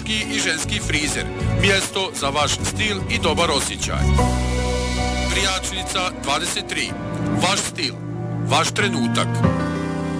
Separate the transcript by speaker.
Speaker 1: muški i ženski frizer. Mjesto za vaš stil i dobar osjećaj. Prijačnica 23. Vaš stil. Vaš trenutak.